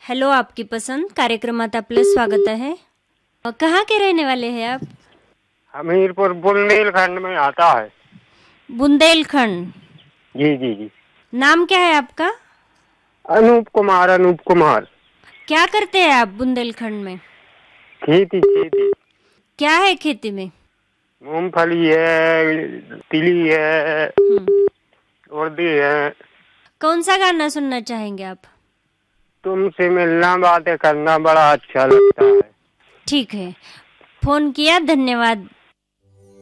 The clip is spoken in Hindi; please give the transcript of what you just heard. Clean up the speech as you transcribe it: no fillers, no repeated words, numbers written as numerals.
हेलो, आपकी पसंद कार्यक्रमात आपलं स्वागत आहे। कहाँ के रहने वाले हैं आप? हमीरपुर बुंदेलखंड में आता है। बुंदेलखंड। जी जी जी। नाम क्या है आपका? अनूप कुमार, अनूप कुमार। क्या करते हैं आप बुंदेलखंड में? खेती खेती। क्या है खेती में? मूंगफली है, तिली है, हम्म। उड़दी है। कौन सा गाना सुनना चाहेंगे आप? तुमसे मिलना, बातें करना बड़ा अच्छा लगता है। ठीक है, फोन किया, धन्यवाद।